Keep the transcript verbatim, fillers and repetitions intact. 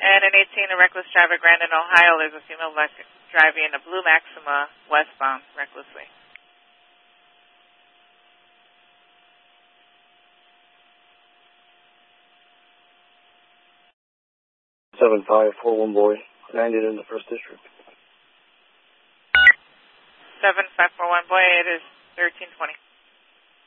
And an eighteen, a reckless driver, Grandin, Ohio. There's a female driving a blue Maxima westbound recklessly. seven five four one boy, landed in the first district. seven five four one boy, it is thirteen twenty.